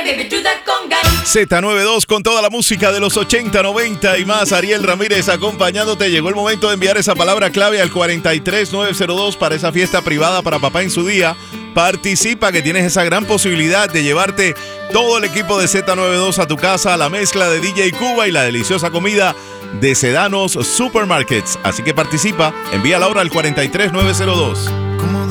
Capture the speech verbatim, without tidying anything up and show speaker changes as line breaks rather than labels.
Z noventa y dos con toda la música de los ochenta, noventa y más. Ariel Ramírez acompañándote. Llegó el momento de enviar esa palabra clave al cuatro tres nueve cero dos para esa fiesta privada para papá en su día. Participa, que tienes esa gran posibilidad de llevarte todo el equipo de Z noventa y dos a tu casa, la mezcla de D J Cuba y la deliciosa comida de Sedanos Supermarkets. Así que participa, envía la hora al cuatro tres nueve cero dos.